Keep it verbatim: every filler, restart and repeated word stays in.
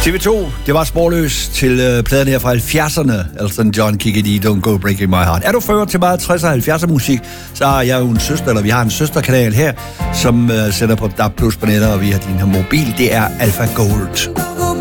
T V to, det var sporløs til øh, pladen her fra halvfjerdserne, Elton John, Kick It, Don't Go Breaking My Heart. Er du fører til meget tres- og halvfjerdser musik, så har jeg jo en søster, eller vi har en søsterkanal her, som øh, sender på D A B plus på nettet, og vi har din her mobil, det er Alpha Gold.